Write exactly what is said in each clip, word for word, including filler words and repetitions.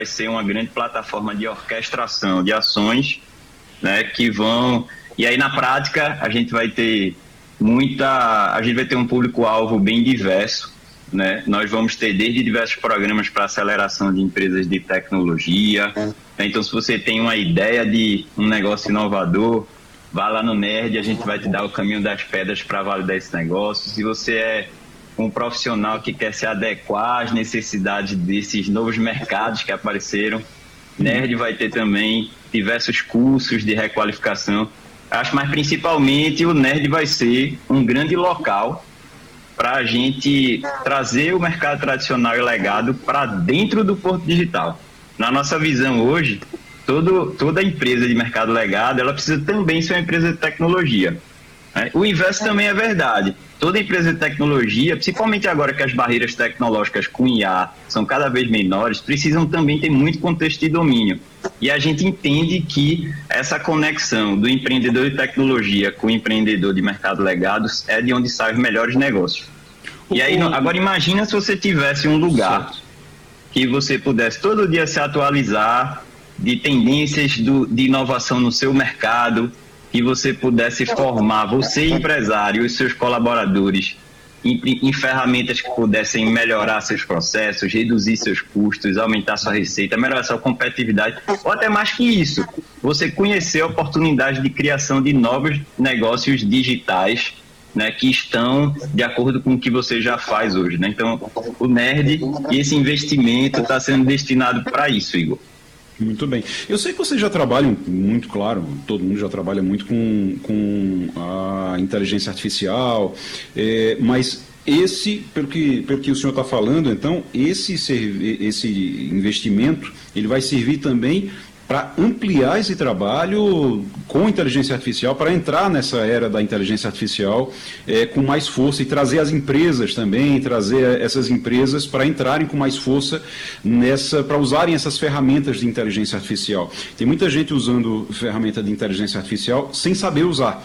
ser uma grande plataforma de orquestração de ações, né, que vão... E aí, na prática, a gente vai ter muita... A gente vai ter um público-alvo bem diverso, né? Nós vamos ter desde diversos programas para aceleração de empresas de tecnologia. Então, se você tem uma ideia de um negócio inovador, vá lá no Nerd, a gente vai te dar o caminho das pedras para validar esse negócio. Se você é um profissional que quer se adequar às necessidades desses novos mercados que apareceram, Nerd vai ter também diversos cursos de requalificação. Acho, mas principalmente o Nerd vai ser um grande local para a gente trazer o mercado tradicional e legado para dentro do Porto Digital. Na nossa visão hoje, todo, toda empresa de mercado legado, ela precisa também ser uma empresa de tecnologia. Né? O inverso também é verdade. Toda empresa de tecnologia, principalmente agora que as barreiras tecnológicas com I A são cada vez menores, precisam também ter muito contexto de domínio. E a gente entende que essa conexão do empreendedor de tecnologia com o empreendedor de mercado legado é de onde saem os melhores negócios. E aí, agora imagina se você tivesse um lugar que você pudesse todo dia se atualizar de tendências do, de inovação no seu mercado, que você pudesse formar você, empresário, e os seus colaboradores em, em ferramentas que pudessem melhorar seus processos, reduzir seus custos, aumentar sua receita, melhorar sua competitividade, ou até mais que isso, você conhecer oportunidades de criação de novos negócios digitais, né, que estão de acordo com o que você já faz hoje. Né? Então, o Nerd e esse investimento está sendo destinado para isso, Igor. Muito bem. Eu sei que vocês já trabalham muito, claro, todo mundo já trabalha muito com, com a inteligência artificial, é, mas esse, pelo que, pelo que o senhor está falando, então, esse, esse investimento, ele vai servir também para ampliar esse trabalho com inteligência artificial, para entrar nessa era da inteligência artificial é, com mais força e trazer as empresas também, trazer essas empresas para entrarem com mais força nessa, para usarem essas ferramentas de inteligência artificial. Tem muita gente usando ferramenta de inteligência artificial sem saber usar.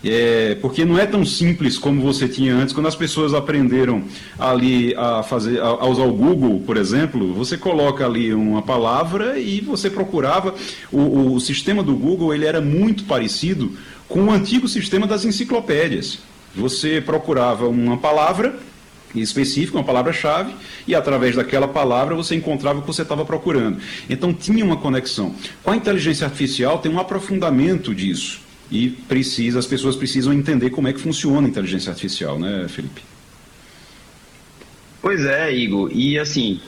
É, porque não é tão simples como você tinha antes. Quando as pessoas aprenderam ali a, fazer, a, a usar o Google, por exemplo, você coloca ali uma palavra e você procurava. O, o sistema do Google ele era muito parecido com o antigo sistema das enciclopédias. Você procurava uma palavra específica, uma palavra-chave, e através daquela palavra você encontrava o que você estava procurando. Então tinha uma conexão. Com a inteligência artificial tem um aprofundamento disso. E precisa, as pessoas precisam entender como é que funciona a inteligência artificial, né, Felipe? Pois é, Igor. E, assim,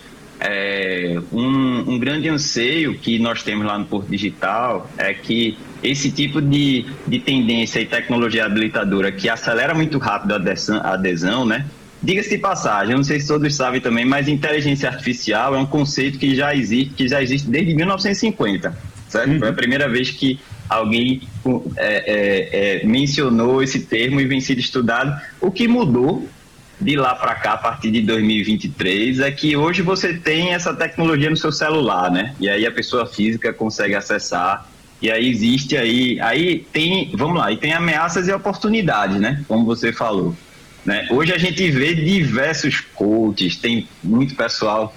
é, um, um grande anseio que nós temos lá no Porto Digital é que esse tipo de, de tendência e tecnologia habilitadora que acelera muito rápido a adesão, a adesão, né? Diga-se de passagem, eu não sei se todos sabem também, mas inteligência artificial é um conceito que já existe, que já existe desde mil novecentos e cinquenta, certo? Uhum. Foi a primeira vez que alguém é, é, é, mencionou esse termo e vem sido estudado. O que mudou de lá para cá, a partir de dois mil e vinte e três, é que hoje você tem essa tecnologia no seu celular, né? E aí a pessoa física consegue acessar, e aí existe aí, aí tem, vamos lá, e tem ameaças e oportunidades, né? Como você falou. Né? Hoje a gente vê diversos coaches, tem muito pessoal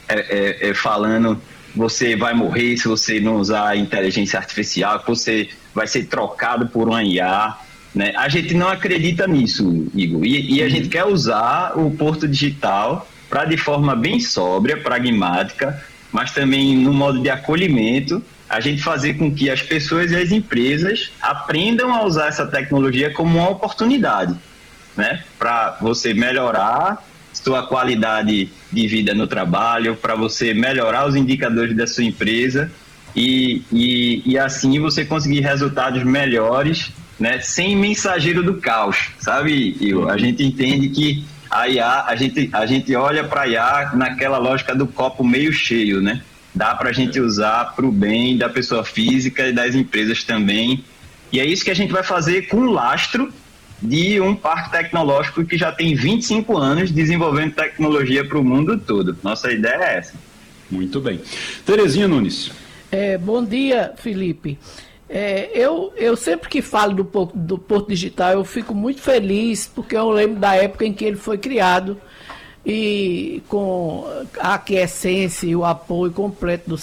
é, é, é, falando... Você vai morrer se você não usar a inteligência artificial, você vai ser trocado por uma I A. Né? A gente não acredita nisso, Igor. E, e a gente quer usar o Porto Digital para, de forma bem sóbria, pragmática, mas também no modo de acolhimento, a gente fazer com que as pessoas e as empresas aprendam a usar essa tecnologia como uma oportunidade, né? Para você melhorar sua qualidade de vida no trabalho, para você melhorar os indicadores da sua empresa e, e, e assim você conseguir resultados melhores, né, sem mensageiro do caos, sabe, Igor? A gente entende que a I A, a gente, a gente olha para a I A naquela lógica do copo meio cheio, né? Dá para a gente usar para o bem da pessoa física e das empresas também. E é isso que a gente vai fazer com o lastro de um parque tecnológico que já tem vinte e cinco anos desenvolvendo tecnologia para o mundo todo. Nossa ideia é essa. Muito bem. Terezinha Nunes. É, bom dia, Felipe. É, eu, eu sempre que falo do, do Porto Digital, eu fico muito feliz, porque eu lembro da época em que ele foi criado e com a aquiescência e o apoio completo do